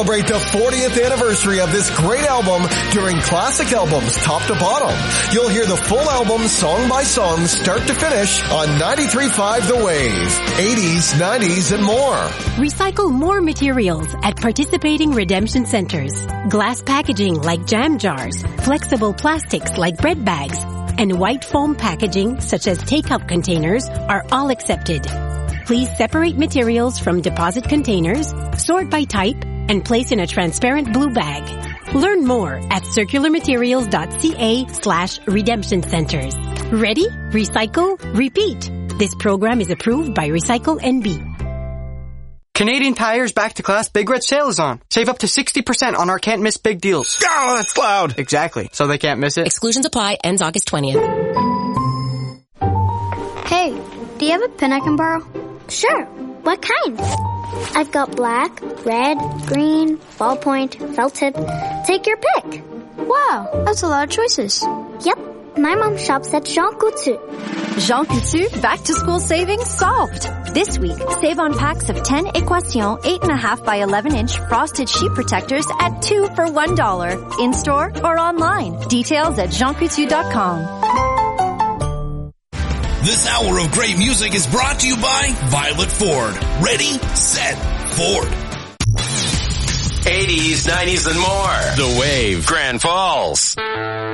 Celebrate the 40th anniversary of this great album during Classic Albums Top to Bottom. You'll hear the full album song by song, start to finish on 93.5 The Wave. 80s, 90s, and more. Recycle more materials at participating redemption centers. Glass packaging like jam jars, flexible plastics like bread bags, and white foam packaging such as take-up containers are all accepted. Please separate materials from deposit containers, sort by type, and place in a transparent blue bag. Learn more at circularmaterials.ca/redemption centers. Ready? Recycle? Repeat. This program is approved by Recycle NB. Canadian Tire's Back to Class Big Red Sale is on. Save up to 60% on our can't miss big deals. Oh, that's loud. Exactly. So they can't miss it. Exclusions apply. Ends August 20th. Hey, do you have a pen I can borrow? Sure. What kind? I've got black, red, green, ballpoint, felt tip. Take your pick. Wow, that's a lot of choices. Yep. My mom shops at Jean Coutu. Jean Coutu Back to School Savings solved. This week, save on packs of 10 Equation 8.5 by 11 inch frosted sheet protectors at 2 for $1. In-store or online. Details at jeancoutu.com. This hour of great music is brought to you by Violet Ford. Ready, set, Ford. 80s, 90s, and more. The Wave, Grand Falls.